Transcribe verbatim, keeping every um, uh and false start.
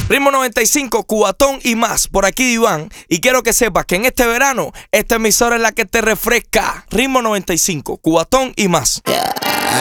Ritmo noventa y cinco, Cubatón y más. Por aquí Iván. Y quiero que sepas que en este verano, esta emisora es la que te refresca. Ritmo noventa y cinco, Cubatón y más. Yeah.